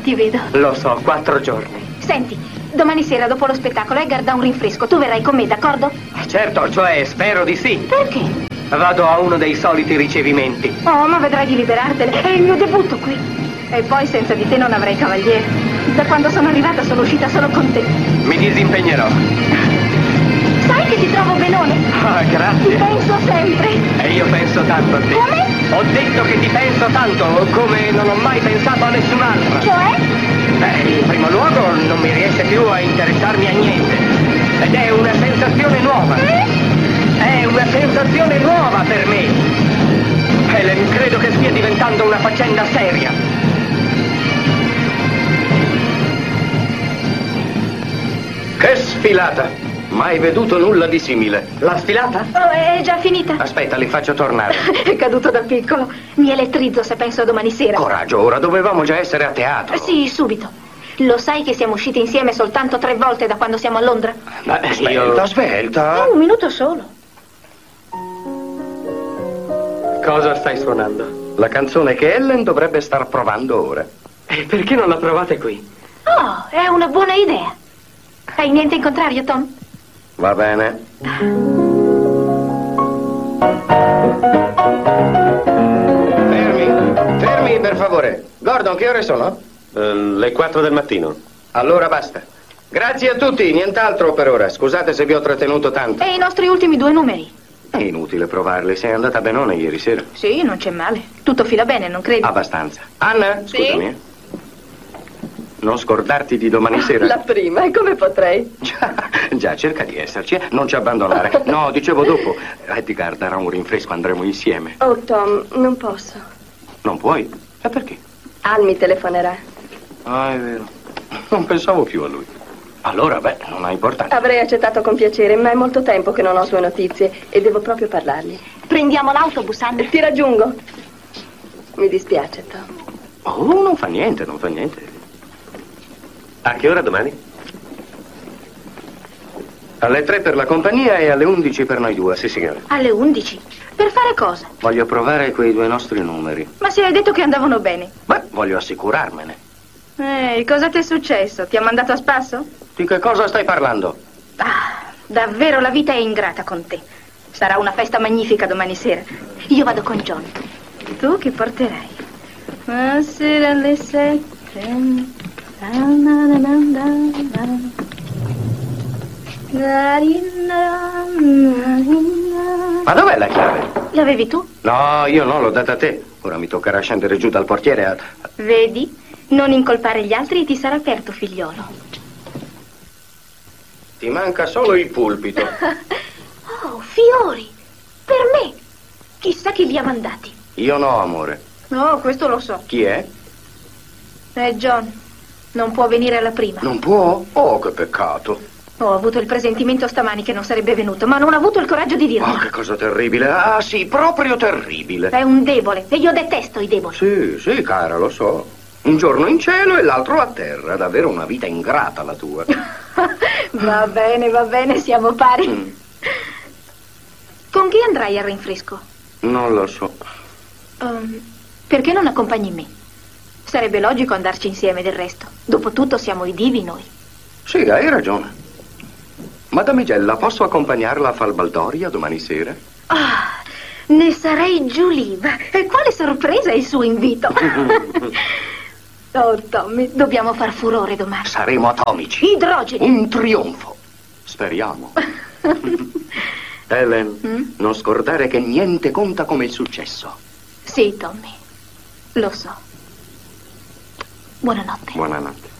non ti vedo. Lo so, 4 giorni. Senti, domani sera dopo lo spettacolo Edgar dà un rinfresco. Tu verrai con me, d'accordo? Certo, cioè, spero di sì. Perché? Vado a uno dei soliti ricevimenti. Oh, ma vedrai di liberartene. È il mio debutto qui. E poi senza di te non avrei cavaliere. Da quando sono arrivata sono uscita solo con te. Mi disimpegnerò. Sai che ti trovo benone? Ah, Ti grazie. penso sempre. E io penso tanto a te. Come? Ho detto che ti penso tanto, come non ho mai pensato a nessun'altra. Cioè? In primo luogo non mi riesce più a interessarmi a niente. Ed è una sensazione nuova. È una sensazione nuova per me. Helen, credo che stia diventando una faccenda seria. Che sfilata! Mai veduto nulla di simile. La sfilata? Oh, è già finita. Aspetta, li faccio tornare. È caduto da piccolo. Mi elettrizzo se penso a domani sera. Coraggio, ora dovevamo già essere a teatro. Sì, subito. Lo sai che siamo usciti insieme soltanto 3 volte da quando siamo a Londra? Svelta, svelta. Un minuto solo. Cosa stai suonando? La canzone che Ellen dovrebbe star provando ora. E perché non la provate qui? Oh, è una buona idea. Hai niente in contrario, Tom? Va bene. Fermi, per favore. Gordon, che ore sono? Le 4 del mattino. Allora basta. Grazie a tutti, nient'altro per ora. Scusate se vi ho trattenuto tanto. E i nostri ultimi 2 numeri? È inutile provarli, sei andata a benone ieri sera. Sì, non c'è male. Tutto fila bene, non credi? Abbastanza. Anna, Sì? scusami. Non scordarti di domani sera. La prima, e come potrei? Già, cerca di esserci, non ci abbandonare. No, dicevo dopo. Edgar darà un rinfresco, andremo insieme. Oh, Tom, non posso. Non puoi? E perché? Al mi telefonerà. Ah, è vero. Non pensavo più a lui. Allora, non ha importanza. Avrei accettato con piacere, ma è molto tempo che non ho sue notizie e devo proprio parlargli. Prendiamo l'autobus, Anna. Ti raggiungo. Mi dispiace, Tom. Oh, non fa niente, non fa niente. A che ora domani? Alle 3 per la compagnia e alle 11 per noi due. Sì, signore. Alle 11. Per fare cosa? Voglio provare quei 2 nostri numeri. Ma se hai detto che andavano bene. Beh, voglio assicurarmene. Ehi, cosa ti è successo? Ti ha mandato a spasso? Di che cosa stai parlando? Ah, davvero la vita è ingrata con te. Sarà una festa magnifica domani sera. Io vado con John. Tu chi porterai? Sera alle 7. Ma dov'è la chiave? L'avevi tu? No, io no, l'ho data a te. Ora mi toccherà scendere giù dal portiere a... Vedi? Non incolpare gli altri e ti sarà aperto, figliolo. Ti manca solo il pulpito. Oh, fiori! Per me! Chissà chi li ha mandati. Io no, amore. No, questo lo so. Chi è? È John. Non può venire alla prima. Non può? Oh, che peccato. Ho avuto il presentimento stamani che non sarebbe venuto, ma non ho avuto il coraggio di dirlo. Oh, che cosa terribile. Ah, sì, proprio terribile. È un debole e io detesto i deboli. Sì, cara, lo so. Un giorno in cielo e l'altro a terra. Davvero una vita ingrata la tua. Va bene, siamo pari. Con chi andrai al rinfresco? Non lo so. Perché non accompagni me? Sarebbe logico andarci insieme del resto. Dopotutto siamo i divi noi. Sì, hai ragione. Ma damigella, posso accompagnarla a Falbaldoria domani sera? Ah, ne sarei giuliva. E quale sorpresa il suo invito. Oh, Tommy, dobbiamo far furore domani. Saremo atomici. Idrogeni. Un trionfo. Speriamo. Helen, non scordare che niente conta come il successo. Sì, Tommy. Lo so. Buonanotte. Buonanotte.